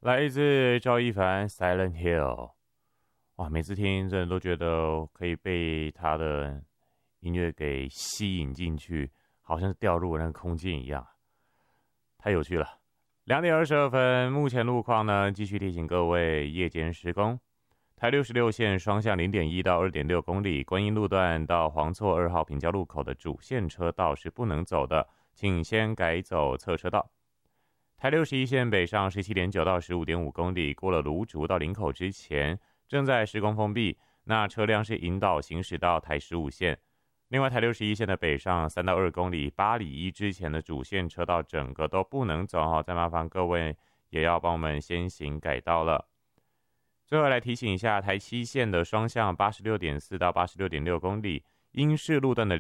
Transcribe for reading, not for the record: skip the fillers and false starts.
来自赵一凡《Silent Hill》。哇，每次听真的都觉得可以被他的音乐给吸引进去，好像是掉入那个空间一样，太有趣了。2:22，目前路况呢，继续提醒各位，夜间施工。台66线双向0.1到2.6公里，观音路段到黄错2号平交路口的主线车道是不能走的，请先改走侧车道。台61线北上17.9到15.5公里，过了芦竹到林口之前正在施工封闭，那车辆是引导行驶到台15线。另外台61线的北上3到2公里8里1之前的主线车道整个都不能走，再麻烦各位也要帮我们先行改道了。最后来提醒一下，台7线的双向86.4到86.6公里，英式路段的